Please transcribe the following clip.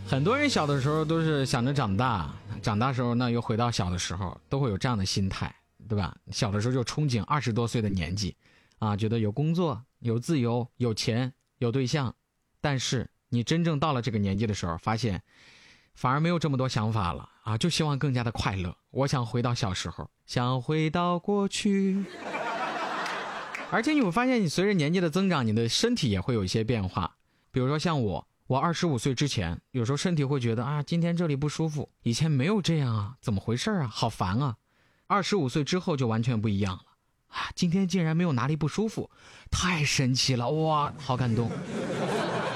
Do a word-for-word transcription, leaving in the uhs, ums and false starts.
很多人小的时候都是想着长大，长大时候呢又回到小的时候，都会有这样的心态，对吧？小的时候就憧憬二十多岁的年纪，啊，觉得有工作、有自由、有钱、有对象。但是你真正到了这个年纪的时候，发现反而没有这么多想法了啊，就希望更加的快乐。我想回到小时候，想回到过去。而且你会发现，你随着年纪的增长，你的身体也会有一些变化。比如说像我。我二十五岁之前，有时候身体会觉得啊，今天这里不舒服，以前没有这样啊，怎么回事啊，好烦啊。二十五岁之后就完全不一样了啊，今天竟然没有哪里不舒服，太神奇了，哇，好感动。